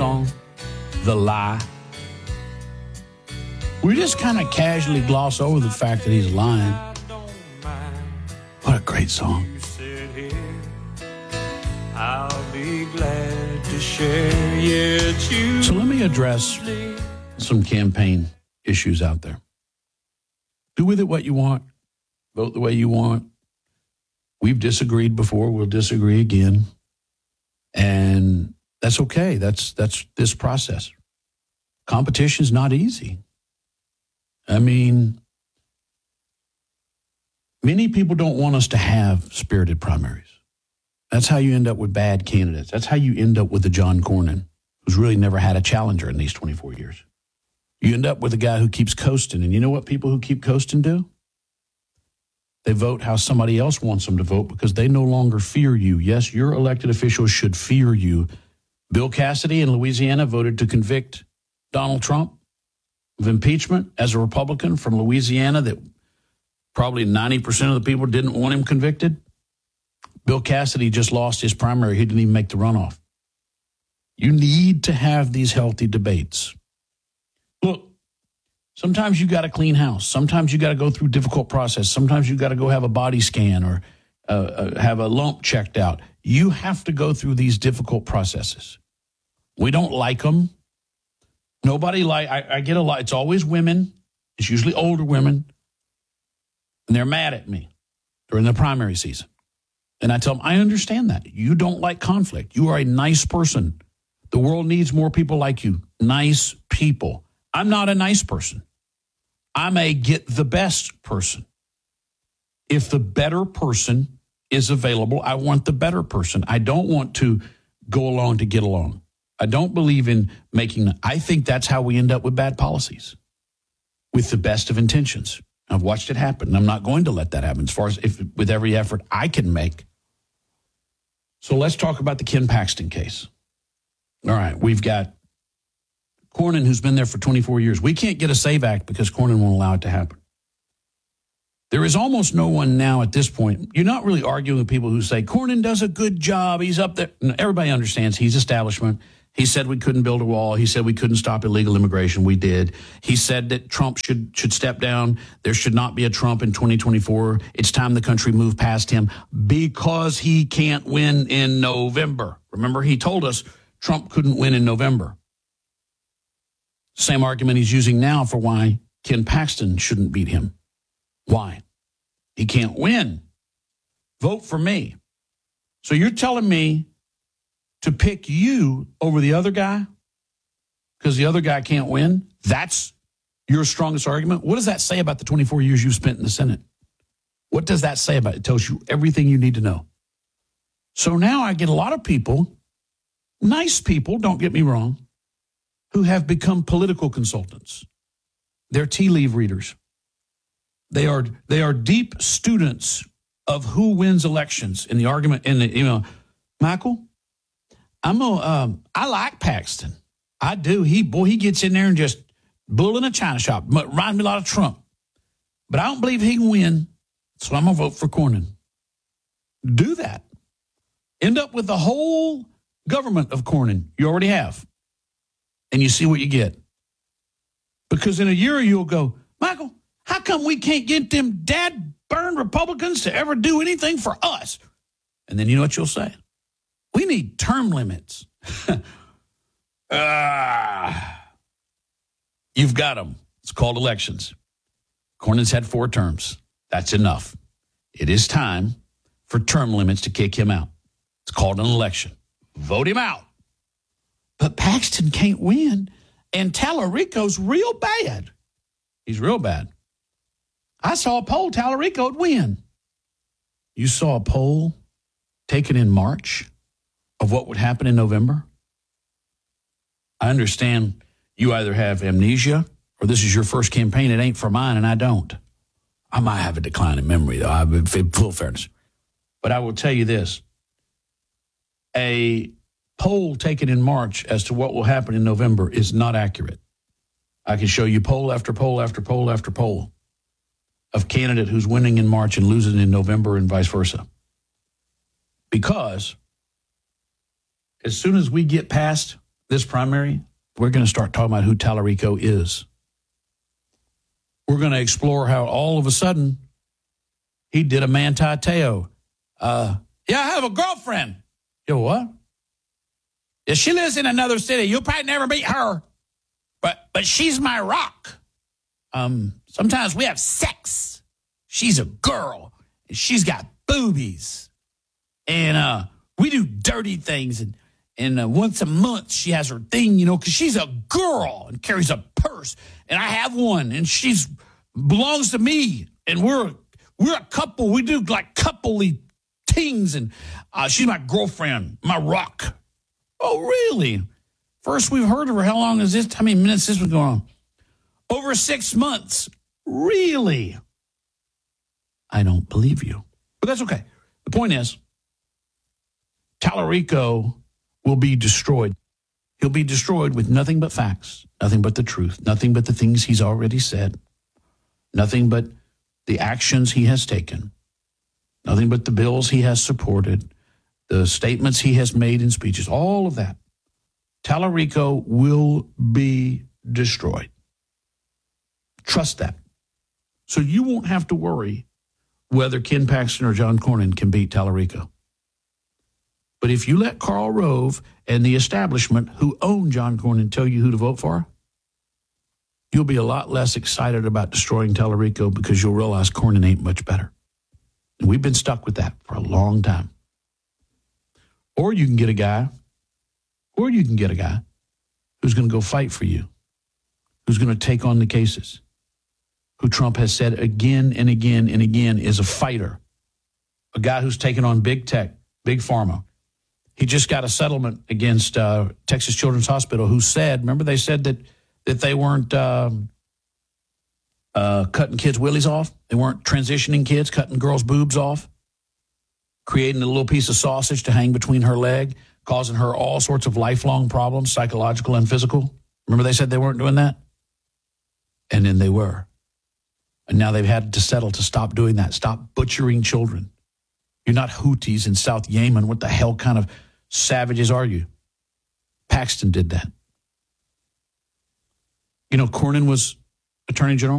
song, The Lie? We just kind of casually gloss over the fact that he's lying. What a great song. I'll be glad to share yet you. So let me address some campaign issues out there. Do with it what you want. Vote the way you want. We've disagreed before. We'll disagree again. And that's okay. That's this process. Competition's not easy. I mean, many people don't want us to have spirited primaries. That's how you end up with bad candidates. That's how you end up with the John Cornyn, who's really never had a challenger in these 24 years. You end up with a guy who keeps coasting. And you know what people who keep coasting do? They vote how somebody else wants them to vote because they no longer fear you. Yes, your elected officials should fear you. Bill Cassidy in Louisiana voted to convict Donald Trump of impeachment as a Republican from Louisiana that probably 90% of the people didn't want him convicted. Bill Cassidy just lost his primary. He didn't even make the runoff. You need to have these healthy debates. Look, sometimes you got to clean house. Sometimes you got to go through difficult process. Sometimes you got to go have a body scan or have a lump checked out. You have to go through these difficult processes. We don't like them. Nobody I get a lot. It's always women. It's usually older women. And they're mad at me during the primary season. And I tell them, I understand that. You don't like conflict. You are a nice person. The world needs more people like you. Nice people. I'm not a nice person. I'm a get the best person. If the better person is available, I want the better person. I don't want to go along to get along. I don't believe in I think that's how we end up with bad policies, with the best of intentions. I've watched it happen, and I'm not going to let that happen as far as with every effort I can make. So let's talk about the Ken Paxton case. All right, we've got Cornyn, who's been there for 24 years. We can't get a SAVE Act because Cornyn won't allow it to happen. There is almost no one now at this point. You're not really arguing with people who say, Cornyn does a good job. He's up there. Everybody understands he's establishment. He said we couldn't build a wall. He said we couldn't stop illegal immigration. We did. He said that Trump should step down. There should not be a Trump in 2024. It's time the country moved past him because he can't win in November. Remember, he told us Trump couldn't win in November. Same argument he's using now for why Ken Paxton shouldn't beat him. Why? He can't win. Vote for me. So you're telling me to pick you over the other guy because the other guy can't win? That's your strongest argument? What does that say about the 24 years you spent in the Senate? What does that say about it? It tells you everything you need to know. So now I get a lot of people, nice people, don't get me wrong, who have become political consultants. They're tea leaf readers. They are deep students of who wins elections in the argument. Michael, I like Paxton. I do. He gets in there and just bull in a china shop. Reminds me a lot of Trump. But I don't believe he can win, so I'm going to vote for Cornyn. Do that. End up with the whole government of Cornyn. You already have. And you see what you get. Because in a year you'll go, Michael, how come we can't get them dad-burned Republicans to ever do anything for us? And then you know what you'll say? We need term limits. You've got them. It's called elections. Cornyn's had 4 terms. That's enough. It is time for term limits to kick him out. It's called an election. Vote him out. But Paxton can't win, and Tallarico's real bad. He's real bad. I saw a poll, Tallarico would win. You saw a poll taken in March of what would happen in November? I understand you either have amnesia or this is your first campaign. It ain't for mine, and I don't. I might have a decline in memory, though, in full fairness. But I will tell you this. A poll taken in March as to what will happen in November is not accurate. I can show you poll after poll after poll after poll of candidate who's winning in March and losing in November and vice versa. Because as soon as we get past this primary, we're going to start talking about who Tallarico is. We're going to explore how all of a sudden he did a Manti Te'o. Yeah, I have a girlfriend. You what? Yeah, she lives in another city. You'll probably never meet her, but she's my rock. Sometimes we have sex. She's a girl, and she's got boobies, and we do dirty things, and once a month she has her thing, because she's a girl and carries a purse, and I have one, and she's belongs to me, and we're a couple. We do like coupley things, and she's my girlfriend, my rock. Oh, really? First we've heard of her. How long is this? How many minutes this was going on? Over 6 months. Really? I don't believe you. But that's okay. The point is, Tallarico will be destroyed. He'll be destroyed with nothing but facts, nothing but the truth, nothing but the things he's already said, nothing but the actions he has taken, nothing but the bills he has supported, the statements he has made in speeches, all of that. Tallarico will be destroyed. Trust that. So you won't have to worry whether Ken Paxton or John Cornyn can beat Tallarico. But if you let Karl Rove and the establishment who own John Cornyn tell you who to vote for, you'll be a lot less excited about destroying Tallarico because you'll realize Cornyn ain't much better. And we've been stuck with that for a long time. Or you can get a guy who's going to go fight for you, who's going to take on the cases, who Trump has said again and again and again is a fighter, a guy who's taken on big tech, big pharma. He just got a settlement against Texas Children's Hospital, who said, remember they said that they weren't cutting kids' willies off? They weren't transitioning kids, cutting girls' boobs off, creating a little piece of sausage to hang between her leg, causing her all sorts of lifelong problems, psychological and physical. Remember they said they weren't doing that? And then they were. And now they've had to settle to stop doing that, stop butchering children. You're not Houthis in South Yemen. What the hell kind of savages are you? Paxton did that. Cornyn was Attorney General.